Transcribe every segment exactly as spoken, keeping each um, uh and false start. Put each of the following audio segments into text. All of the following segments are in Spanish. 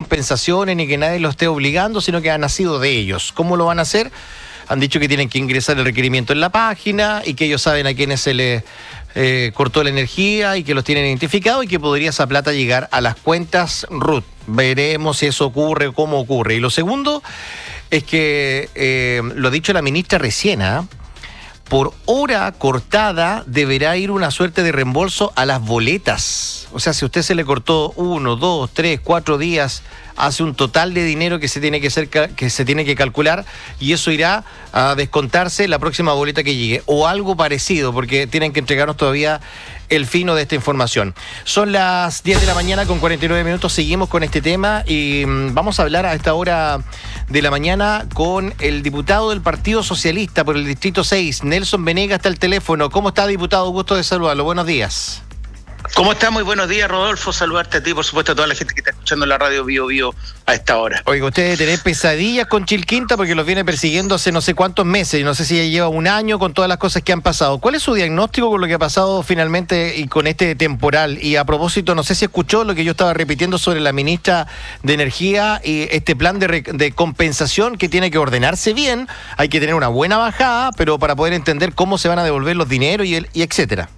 compensaciones ni que nadie lo esté obligando, sino que ha nacido de ellos. ¿Cómo lo van a hacer? Han dicho que tienen que ingresar el requerimiento en la página y que ellos saben a quiénes se les eh, cortó la energía y que los tienen identificados y que podría esa plata llegar a las cuentas R U T. Veremos si eso ocurre o cómo ocurre. Y lo segundo es que, eh, lo ha dicho la ministra recién, ¿eh? Por hora cortada deberá ir una suerte de reembolso a las boletas. O sea, si a usted se le cortó uno, dos, tres, cuatro días, hace un total de dinero que se tiene que ser, que se tiene que calcular y eso irá a descontarse la próxima boleta que llegue. O algo parecido, porque tienen que entregarnos todavía el fino de esta información. Son las diez de la mañana con cuarenta y nueve minutos, seguimos con este tema y mmm, vamos a hablar a esta hora de la mañana con el diputado del Partido Socialista por el Distrito seis, Nelson Venegas, está al teléfono. ¿Cómo está, diputado? Gusto de saludarlo. Buenos días. ¿Cómo está? Muy buenos días, Rodolfo. Saludarte a ti, por supuesto, a toda la gente que está escuchando la radio Bio Bio a esta hora. Oiga, usted debe tener pesadillas con Chilquinta porque los viene persiguiendo hace no sé cuántos meses. No sé si ya lleva un año con todas las cosas que han pasado. ¿Cuál es su diagnóstico con lo que ha pasado finalmente y con este temporal? Y a propósito, no sé si escuchó lo que yo estaba repitiendo sobre la ministra de Energía y este plan de, re- de compensación que tiene que ordenarse bien. Hay que tener una buena bajada, pero para poder entender cómo se van a devolver los dineros y, el, y etcétera.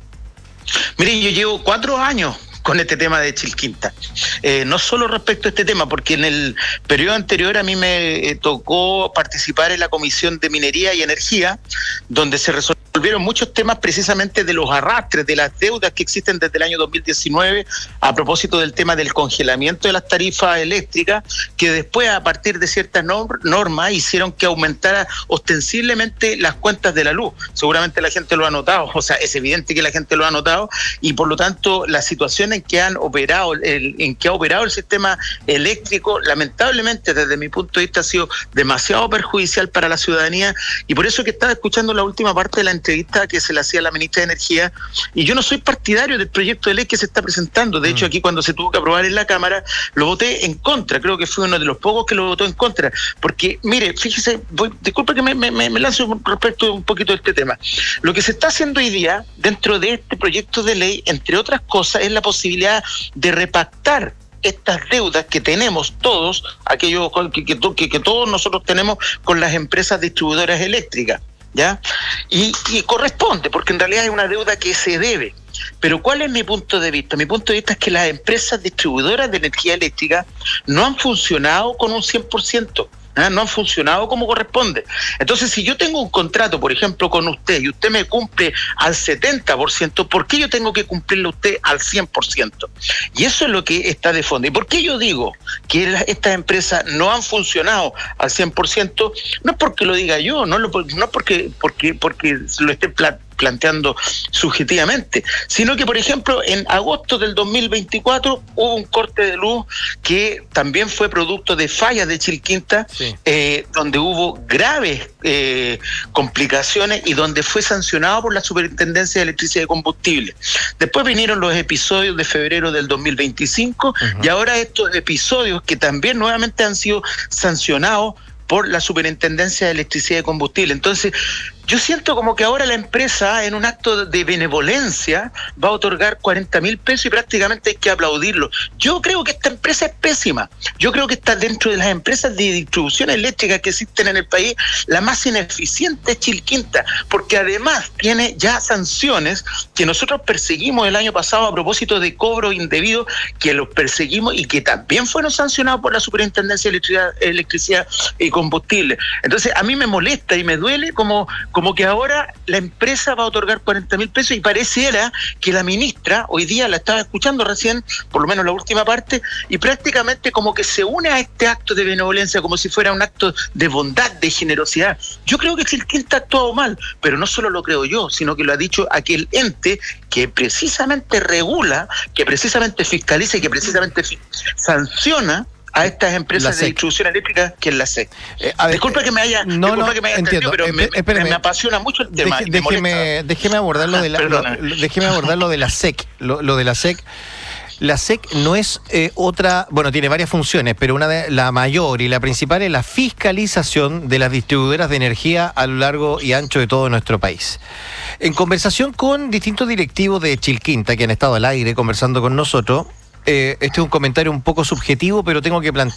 Miren, yo llevo cuatro años con este tema de Chilquinta. Eh, no solo respecto a este tema, porque en el periodo anterior a mí me eh, tocó participar en la Comisión de Minería y Energía, donde se resolvieron muchos temas precisamente de los arrastres, de las deudas que existen desde el año dos mil diecinueve, a propósito del tema del congelamiento de las tarifas eléctricas, que después, a partir de ciertas norm- normas, hicieron que aumentara ostensiblemente las cuentas de la luz. Seguramente la gente lo ha notado, o sea, es evidente que la gente lo ha notado, y por lo tanto la situación en que han operado, el, en que ha operado el sistema eléctrico, lamentablemente desde mi punto de vista ha sido demasiado perjudicial para la ciudadanía, y por eso que estaba escuchando la última parte de la entrevista que se le hacía a la ministra de Energía, y yo no soy partidario del proyecto de ley que se está presentando. De hecho, aquí cuando se tuvo que aprobar en la Cámara, lo voté en contra. Creo que fui uno de los pocos que lo votó en contra, porque mire, fíjese, voy, disculpa que me, me, me lance respecto un poquito de este tema. Lo que se está haciendo hoy día dentro de este proyecto de ley, entre otras cosas, es la posibilidad de repactar estas deudas que tenemos todos, aquellos que, que, que, que todos nosotros tenemos con las empresas distribuidoras eléctricas, ¿ya? Y, y corresponde, porque en realidad es una deuda que se debe. Pero ¿cuál es mi punto de vista? Mi punto de vista es que las empresas distribuidoras de energía eléctrica no han funcionado con un cien por ciento. ¿Ah? No han funcionado como corresponde. Entonces, si yo tengo un contrato, por ejemplo, con usted, y usted me cumple al setenta por ciento, ¿por qué yo tengo que cumplirle a usted al cien por ciento? Y eso es lo que está de fondo. ¿Y por qué yo digo que estas empresas no han funcionado al cien por ciento? No es porque lo diga yo, no, lo, no es porque, porque, porque lo esté planteando. planteando subjetivamente, sino que, por ejemplo, en agosto del dos mil veinticuatro hubo un corte de luz que también fue producto de fallas de Chilquinta, sí. eh, donde hubo graves eh, complicaciones y donde fue sancionado por la Superintendencia de Electricidad y Combustible. Después vinieron los episodios de febrero del dos mil veinticinco, uh-huh. y ahora estos episodios que también nuevamente han sido sancionados por la Superintendencia de Electricidad y Combustible. Entonces, yo siento como que ahora la empresa, en un acto de benevolencia, va a otorgar cuarenta mil pesos y prácticamente hay que aplaudirlo. Yo creo que esta empresa es pésima. Yo creo que está dentro de las empresas de distribución eléctrica que existen en el país, la más ineficiente es Chilquinta, porque además tiene ya sanciones que nosotros perseguimos el año pasado a propósito de cobro indebido, que los perseguimos y que también fueron sancionados por la Superintendencia de Electricidad, Electricidad y Combustible. Entonces, a mí me molesta y me duele como... como que ahora la empresa va a otorgar cuarenta mil pesos y pareciera que la ministra, hoy día la estaba escuchando recién, por lo menos la última parte, y prácticamente como que se une a este acto de benevolencia como si fuera un acto de bondad, de generosidad. Yo creo que Chilquinta ha actuado mal, pero no solo lo creo yo, sino que lo ha dicho aquel ente que precisamente regula, que precisamente fiscaliza y que precisamente sanciona a estas empresas de distribución eléctrica, que es la S E C. Eh, ver, disculpa que me haya, no, disculpa no, que me haya entiendo, entendido, pero eh, me, me, me apasiona mucho el tema. Deje, déjeme, déjeme abordar lo de la, lo, déjeme abordar lo de la S E C. Lo, lo de la S E C. La S E C no es eh, otra, bueno, tiene varias funciones, pero una de la mayor y la principal es la fiscalización de las distribuidoras de energía a lo largo y ancho de todo nuestro país. En conversación con distintos directivos de Chilquinta que han estado al aire conversando con nosotros, eh, este es un comentario un poco subjetivo, pero tengo que plantear